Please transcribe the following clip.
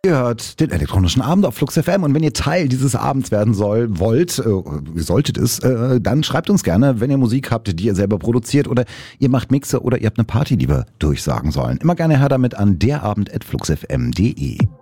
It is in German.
Ihr hört den elektronischen Abend auf Flux FM und wenn ihr Teil dieses Abends werden solltet es, dann schreibt uns gerne, wenn ihr Musik habt, die ihr selber produziert oder ihr macht Mixe oder ihr habt eine Party, die wir durchsagen sollen. Immer gerne her damit an derabend@fluxfm.de.